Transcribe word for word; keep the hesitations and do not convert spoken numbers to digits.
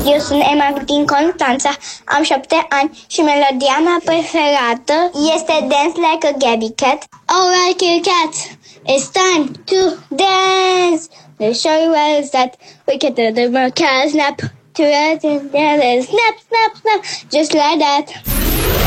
Eu sunt Emma din Constanța, am șapte ani și melodia mea preferată este Dance Like a Gabby Cat. Alright, kitty cats, it's time to dance. Let's show you what is that. We can do the cat snap to it and snap, snap, snap, just like that.